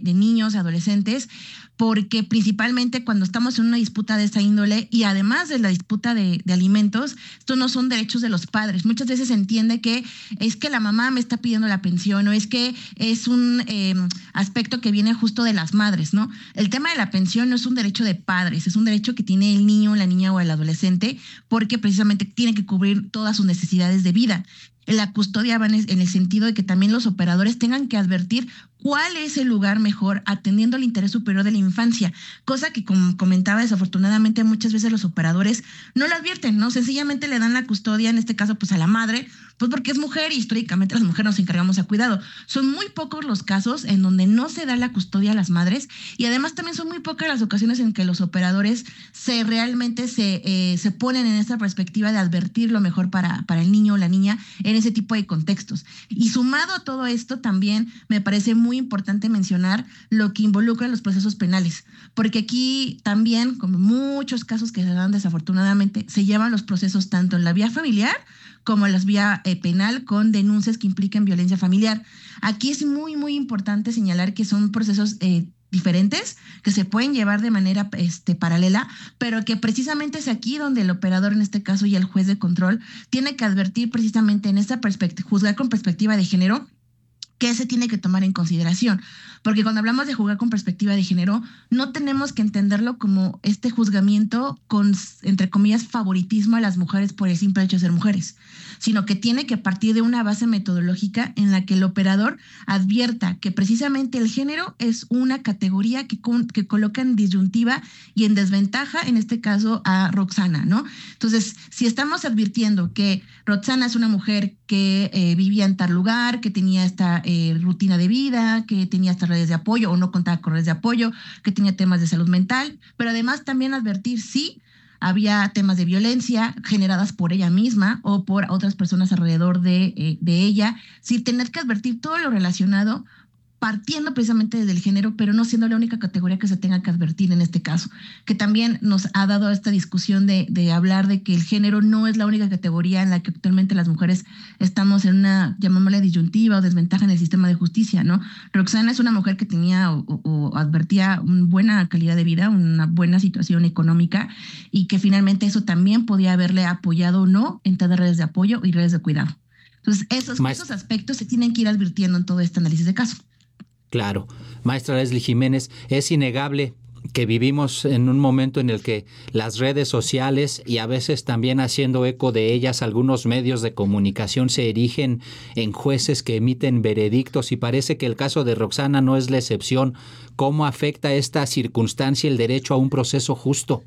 de niños, adolescentes, porque principalmente cuando estamos en una disputa de esta índole y además de la disputa de alimentos, estos no son derechos de los padres. Muchas veces se entiende que es que la mamá me está pidiendo la pensión o es que es un aspecto que viene justo de las madres, ¿no? El tema de la pensión no es un derecho de padres, es un derecho que tiene el niño, la niña o el adolescente porque precisamente tiene que cubrir todas sus necesidades de vida. La custodia va en el sentido de que también los operadores tengan que advertir cuál es el lugar mejor atendiendo al interés superior de la infancia, cosa que como comentaba desafortunadamente muchas veces los operadores no lo advierten, ¿no? Sencillamente le dan la custodia, en este caso pues a la madre, pues porque es mujer y históricamente las mujeres nos encargamos a cuidado. Son muy pocos los casos en donde no se da la custodia a las madres y además también son muy pocas las ocasiones en que los operadores realmente se ponen en esta perspectiva de advertir lo mejor para el niño o la niña en ese tipo de contextos. Y sumado a todo esto también me parece muy importante mencionar lo que involucra los procesos penales, porque aquí también, como muchos casos que se dan desafortunadamente, se llevan los procesos tanto en la vía familiar como en la vía penal con denuncias que impliquen violencia familiar. Aquí es muy, muy importante señalar que son procesos diferentes que se pueden llevar de manera paralela, pero que precisamente es aquí donde el operador, en este caso, y el juez de control, tiene que advertir precisamente en esta perspectiva, juzgar con perspectiva de género, qué se tiene que tomar en consideración. Porque cuando hablamos de juzgar con perspectiva de género, no tenemos que entenderlo como este juzgamiento con, entre comillas, favoritismo a las mujeres por el simple hecho de ser mujeres, sino que tiene que partir de una base metodológica en la que el operador advierta que precisamente el género es una categoría que coloca en disyuntiva y en desventaja, en este caso, a Roxana, ¿no? Entonces, si estamos advirtiendo que Roxana es una mujer que vivía en tal lugar, que tenía esta rutina de vida, que tenía estas redes de apoyo o no contaba con redes de apoyo, que tenía temas de salud mental, pero además también advertir si había temas de violencia generadas por ella misma o por otras personas alrededor de ella, sin tener que advertir todo lo relacionado partiendo precisamente desde el género, pero no siendo la única categoría que se tenga que advertir en este caso, que también nos ha dado esta discusión de hablar de que el género no es la única categoría en la que actualmente las mujeres estamos en una, llamémosle disyuntiva o desventaja en el sistema de justicia, ¿no? Roxana es una mujer que tenía o advertía una buena calidad de vida, una buena situación económica y que finalmente eso también podía haberle apoyado o no en tener redes de apoyo y redes de cuidado. Entonces, esos aspectos se tienen que ir advirtiendo en todo este análisis de caso. Claro. Maestra Leslie Jiménez, es innegable que vivimos en un momento en el que las redes sociales y a veces también haciendo eco de ellas algunos medios de comunicación se erigen en jueces que emiten veredictos y parece que el caso de Roxana no es la excepción. ¿Cómo afecta esta circunstancia el derecho a un proceso justo?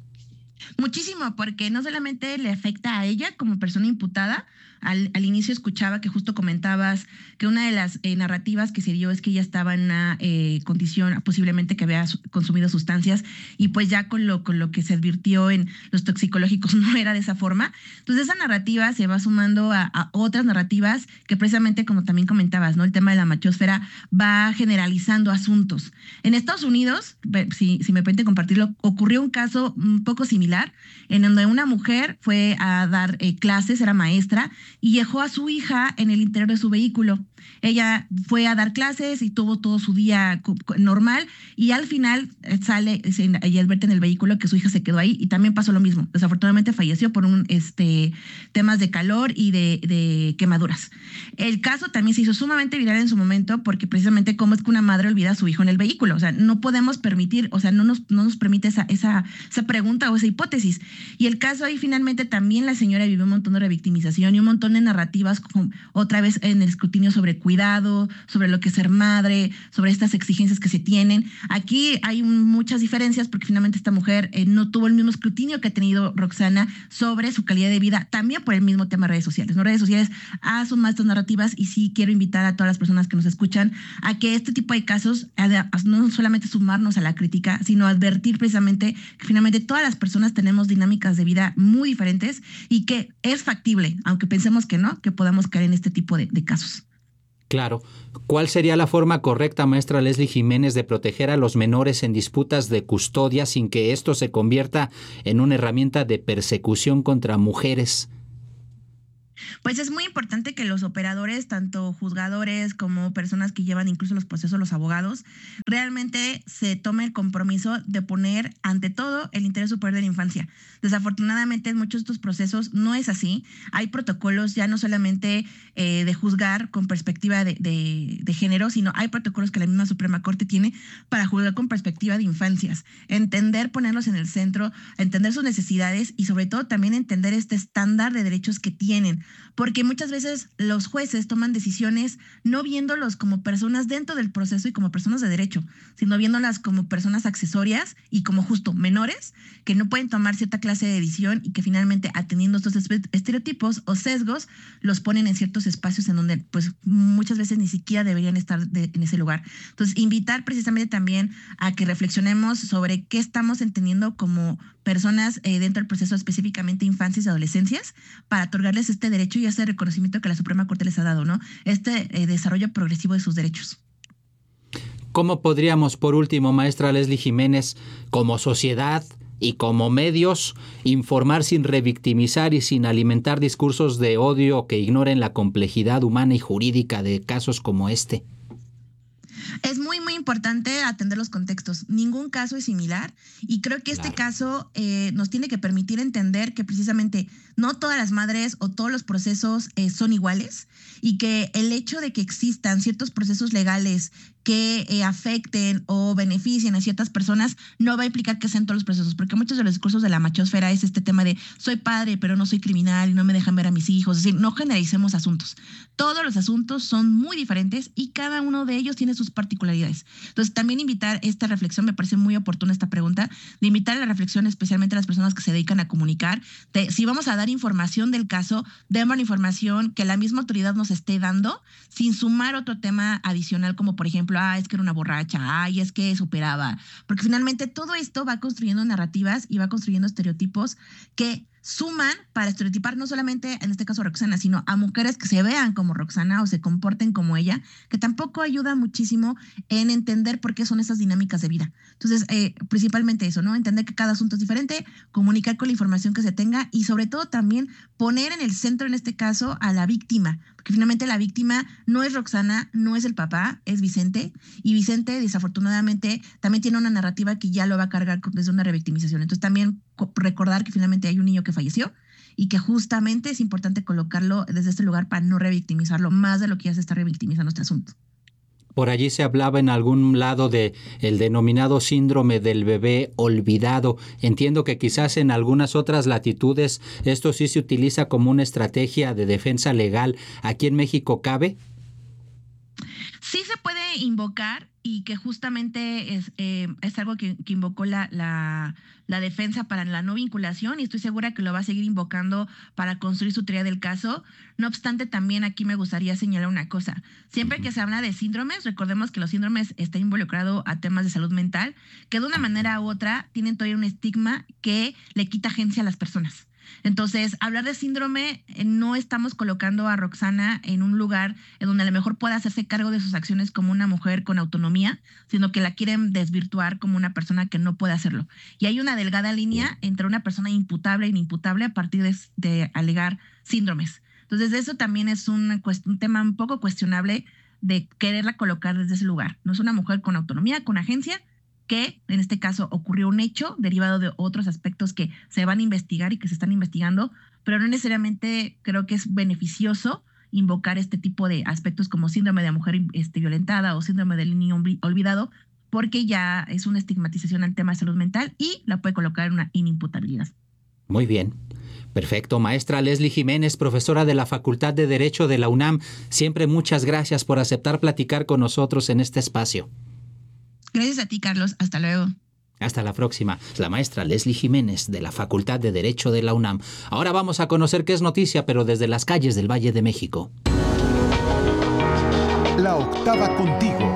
Muchísimo, porque no solamente le afecta a ella como persona imputada. Al inicio escuchaba que justo comentabas que una de las narrativas que se dio es que ella estaba en una condición posiblemente que había consumido sustancias y pues ya con lo que se advirtió en los toxicológicos no era de esa forma. Entonces esa narrativa se va sumando a otras narrativas que precisamente como también comentabas, ¿no? El tema de la machosfera va generalizando asuntos. En Estados Unidos, si me permiten compartirlo, ocurrió un caso un poco similar en donde una mujer fue a dar clases, era maestra, y dejó a su hija en el interior de su vehículo. Ella fue a dar clases y tuvo todo su día normal y al final sale y advierte en el vehículo que su hija se quedó ahí y también pasó lo mismo. Desafortunadamente falleció por temas de calor y de quemaduras. El caso también se hizo sumamente viral en su momento porque precisamente cómo es que una madre olvida a su hijo en el vehículo. O sea, no podemos permitir, o sea, no nos permite esa pregunta o esa hipótesis. Y el caso ahí finalmente también la señora vivió un montón de revictimización y un montón de narrativas como otra vez en el escrutinio sobre cuidado, sobre lo que es ser madre, sobre estas exigencias que se tienen. Aquí hay muchas diferencias porque finalmente esta mujer no tuvo el mismo escrutinio que ha tenido Roxana sobre su calidad de vida, también por el mismo tema de redes sociales. ¿No? Redes sociales son más estas narrativas y sí quiero invitar a todas las personas que nos escuchan a que este tipo de casos no solamente sumarnos a la crítica, sino advertir precisamente que finalmente todas las personas tenemos dinámicas de vida muy diferentes y que es factible, aunque pensemos que no, que podamos caer en este tipo de casos. Claro. ¿Cuál sería la forma correcta, maestra Leslie Jiménez, de proteger a los menores en disputas de custodia sin que esto se convierta en una herramienta de persecución contra mujeres? Pues es muy importante que los operadores, tanto juzgadores como personas que llevan incluso los procesos, los abogados, realmente se tome el compromiso de poner ante todo el interés superior de la infancia. Desafortunadamente en muchos de estos procesos no es así. Hay protocolos ya no solamente de juzgar con perspectiva de género, sino hay protocolos que la misma Suprema Corte tiene para juzgar con perspectiva de infancias. Entender, ponerlos en el centro, entender sus necesidades y sobre todo también entender este estándar de derechos que tienen, porque muchas veces los jueces toman decisiones no viéndolos como personas dentro del proceso y como personas de derecho, sino viéndolas como personas accesorias y como justo menores que no pueden tomar cierta clase de decisión y que finalmente atendiendo estos estereotipos o sesgos los ponen en ciertos espacios en donde pues muchas veces ni siquiera deberían estar en ese lugar. Entonces, invitar precisamente también a que reflexionemos sobre qué estamos entendiendo como personas dentro del proceso, específicamente infancias y adolescencias, para otorgarles este derecho y ese reconocimiento que la Suprema Corte les ha dado, ¿no? Este desarrollo progresivo de sus derechos. ¿Cómo podríamos, por último, maestra Leslie Jiménez, como sociedad y como medios, informar sin revictimizar y sin alimentar discursos de odio que ignoren la complejidad humana y jurídica de casos como este? Es muy, muy importante atender los contextos. Ningún caso es similar y creo que este caso nos tiene que permitir entender que precisamente no todas las madres o todos los procesos son iguales y que el hecho de que existan ciertos procesos legales que afecten o beneficien a ciertas personas no va a implicar que sean todos los procesos, porque muchos de los discursos de la machosfera es este tema de soy padre pero no soy criminal y no me dejan ver a mis hijos. Es decir, no generalicemos asuntos. Todos los asuntos son muy diferentes y cada uno de ellos tiene sus particularidades. Entonces, también invitar esta reflexión, me parece muy oportuna esta pregunta, de invitar a la reflexión especialmente a las personas que se dedican a comunicar, de si vamos a dar información del caso, demos la información que la misma autoridad nos esté dando, sin sumar otro tema adicional como por ejemplo, es que era una borracha, es que superaba, porque finalmente todo esto va construyendo narrativas y va construyendo estereotipos que suman para estereotipar no solamente en este caso a Roxana, sino a mujeres que se vean como Roxana o se comporten como ella, que tampoco ayuda muchísimo en entender por qué son esas dinámicas de vida. Entonces, principalmente eso, ¿no? Entender que cada asunto es diferente, comunicar con la información que se tenga y sobre todo también poner en el centro, en este caso, a la víctima, porque finalmente la víctima no es Roxana, no es el papá, es Vicente, y Vicente desafortunadamente también tiene una narrativa que ya lo va a cargar desde una revictimización. Entonces también recordar que finalmente hay un niño que falleció y que justamente es importante colocarlo desde este lugar para no revictimizarlo más de lo que ya se está revictimizando este asunto. Por allí se hablaba en algún lado de el denominado síndrome del bebé olvidado. Entiendo que quizás en algunas otras latitudes esto sí se utiliza como una estrategia de defensa legal. ¿Aquí en México cabe? Sí se puede invocar y que justamente es algo que invocó la defensa para la no vinculación y estoy segura que lo va a seguir invocando para construir su teoría del caso. No obstante, también aquí me gustaría señalar una cosa. Siempre que se habla de síndromes, recordemos que los síndromes están involucrados a temas de salud mental que de una manera u otra tienen todavía un estigma que le quita agencia a las personas. Entonces, hablar de síndrome, no estamos colocando a Roxana en un lugar en donde a lo mejor pueda hacerse cargo de sus acciones como una mujer con autonomía, sino que la quieren desvirtuar como una persona que no puede hacerlo. Y hay una delgada línea entre una persona imputable e inimputable a partir de alegar síndromes. Entonces, eso también es un tema un poco cuestionable de quererla colocar desde ese lugar. No es una mujer con autonomía, con agencia, que en este caso ocurrió un hecho derivado de otros aspectos que se van a investigar y que se están investigando, pero no necesariamente creo que es beneficioso invocar este tipo de aspectos como síndrome de la mujer violentada o síndrome del niño olvidado, porque ya es una estigmatización al tema de salud mental y la puede colocar en una inimputabilidad. Muy bien. Perfecto. Maestra Leslie Jiménez, profesora de la Facultad de Derecho de la UNAM, siempre muchas gracias por aceptar platicar con nosotros en este espacio. Gracias a ti, Carlos. Hasta luego. Hasta la próxima. La maestra Leslie Jiménez, de la Facultad de Derecho de la UNAM. Ahora vamos a conocer qué es noticia, pero desde las calles del Valle de México. La octava contigo.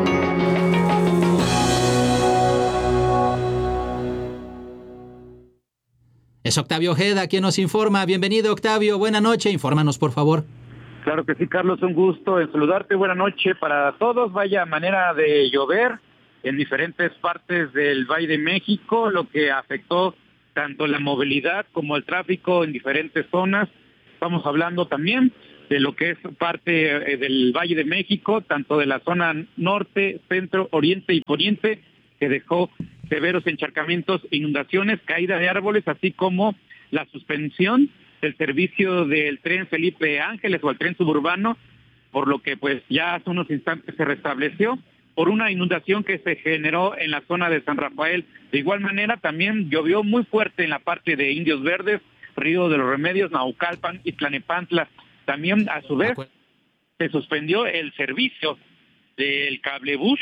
Es Octavio Ojeda quien nos informa. Bienvenido, Octavio. Buena noche. Infórmanos, por favor. Claro que sí, Carlos, un gusto en saludarte. Buena noche para todos. Vaya manera de llover en diferentes partes del Valle de México, lo que afectó tanto la movilidad como el tráfico en diferentes zonas. estamos hablando también de lo que es parte del Valle de México, tanto de la zona norte, centro, oriente y poniente, que dejó severos encharcamientos, inundaciones, caída de árboles, así como la suspensión del servicio del tren Felipe Ángeles o el tren suburbano, por lo que pues ya hace unos instantes se restableció por una inundación que se generó en la zona de San Rafael. De igual manera también llovió muy fuerte en la parte de Indios Verdes, Río de los Remedios, Naucalpan y Tlanepantla. También a su vez se suspendió el servicio del cablebús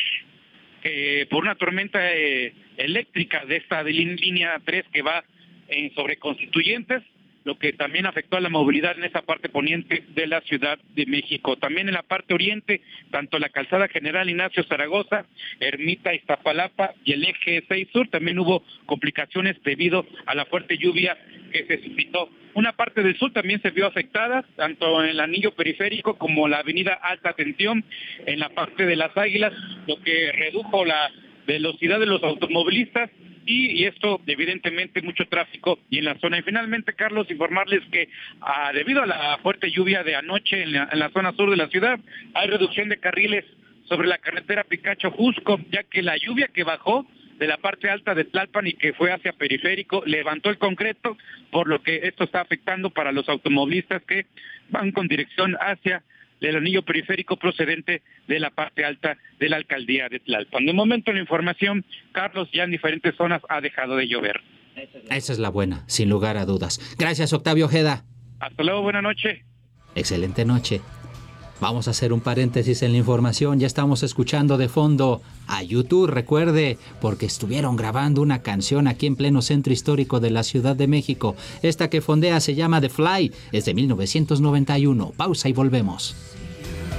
por una tormenta eléctrica de esta de línea 3 que va sobre Constituyentes, lo que también afectó a la movilidad en esa parte poniente de la Ciudad de México. También en la parte oriente, tanto la calzada General Ignacio Zaragoza, Ermita, Iztapalapa y el eje 6 Sur, también hubo complicaciones debido a la fuerte lluvia que se suscitó. Una parte del sur también se vio afectada, tanto en el anillo periférico como la avenida Alta Tensión, en la parte de las Águilas, lo que redujo la velocidad de los automovilistas y esto evidentemente mucho tráfico y en la zona. Y finalmente, Carlos, informarles que debido a la fuerte lluvia de anoche en la zona sur de la ciudad, hay reducción de carriles sobre la carretera Picacho-Jusco, ya que la lluvia que bajó de la parte alta de Tlalpan y que fue hacia periférico levantó el concreto, por lo que esto está afectando para los automovilistas que van con dirección hacia el anillo periférico procedente de la parte alta de la alcaldía de Tlalpan. De momento la información, Carlos, ya en diferentes zonas ha dejado de llover. Esa es la buena, sin lugar a dudas. Gracias, Octavio Ojeda. Hasta luego, buena noche. Excelente noche. Vamos a hacer un paréntesis en la información. Ya estamos escuchando de fondo a YouTube, recuerde, porque estuvieron grabando una canción aquí en pleno centro histórico de la Ciudad de México. Esta que fondea se llama The Fly, es de 1991. Pausa y volvemos.